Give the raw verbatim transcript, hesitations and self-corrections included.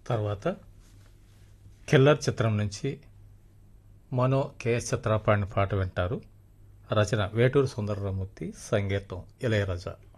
తర్వాత కిల్లర్ చిత్రం నుంచి మనో కేఎస్ చిత్ర పాడిన పాట వింటారు. రచన వేటూరు సుందరరామూర్తి, సంగీతం ఇళయరాజా.